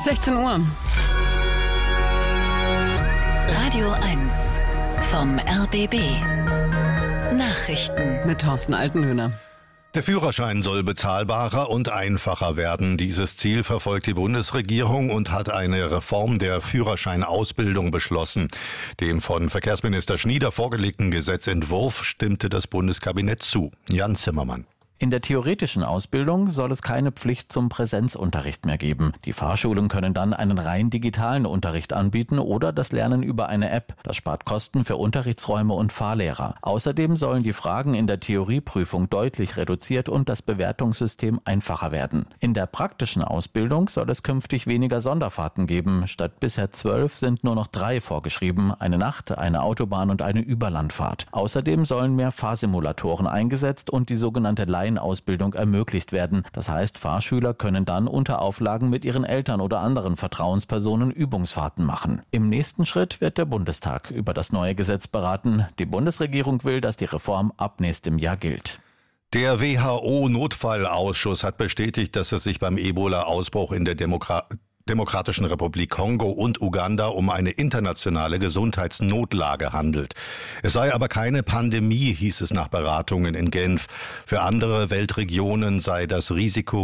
16 Uhr. Radio 1 vom RBB. Nachrichten Mit Thorsten Altenhöhner. Der Führerschein soll bezahlbarer und einfacher werden. Dieses Ziel verfolgt die Bundesregierung und hat eine Reform der Führerscheinausbildung beschlossen. Dem von Verkehrsminister Schnieder vorgelegten Gesetzentwurf stimmte das Bundeskabinett zu. Jan Zimmermann. In der theoretischen Ausbildung soll es keine Pflicht zum Präsenzunterricht mehr geben. Die Fahrschulen können dann einen rein digitalen Unterricht anbieten oder das Lernen über eine App. Das spart Kosten für Unterrichtsräume und Fahrlehrer. Außerdem sollen die Fragen in der Theorieprüfung deutlich reduziert und das Bewertungssystem einfacher werden. In der praktischen Ausbildung soll es künftig weniger Sonderfahrten geben. Statt bisher 12 sind nur noch 3 vorgeschrieben: eine Nacht-, eine Autobahn- und eine Überlandfahrt. Außerdem sollen mehr Fahrsimulatoren eingesetzt und die sogenannte Ausbildung ermöglicht werden. Das heißt, Fahrschüler können dann unter Auflagen mit ihren Eltern oder anderen Vertrauenspersonen Übungsfahrten machen. Im nächsten Schritt wird der Bundestag über das neue Gesetz beraten. Die Bundesregierung will, dass die Reform ab nächstem Jahr gilt. Der WHO-Notfallausschuss hat bestätigt, dass es sich beim Ebola-Ausbruch in der Demokratischen Republik Kongo und Uganda um eine internationale Gesundheitsnotlage handelt. Es sei aber keine Pandemie, hieß es nach Beratungen in Genf. Für andere Weltregionen sei das Risiko